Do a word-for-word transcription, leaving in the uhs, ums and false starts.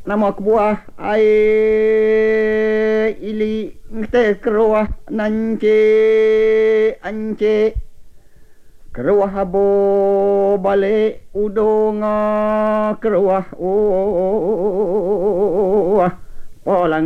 nama kebuah air ili ngte keruah nance ance keruah habo balik udonga keruah oh polang